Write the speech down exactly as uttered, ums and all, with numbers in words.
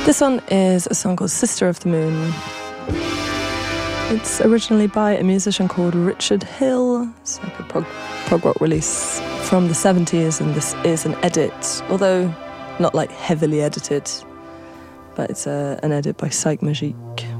This one is a song called Sister of the Moon. It's originally by a musician called Richard Hill. It's like a prog, prog rock release from the seventies, and this is an edit, although not like heavily edited, but it's a, an edit by Psych Magique.